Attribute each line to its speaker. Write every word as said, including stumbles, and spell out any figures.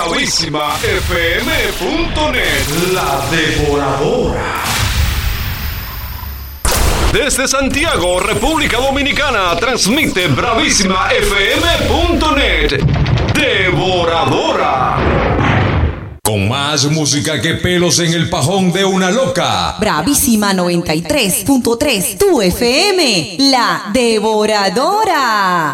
Speaker 1: Bravísima F M punto net, la devoradora. Desde Santiago, República Dominicana, transmite Bravísima F M punto net, devoradora.
Speaker 2: Con más música que pelos en el pajón de una loca.
Speaker 3: Bravísima noventa y tres punto tres, tu F M, la devoradora.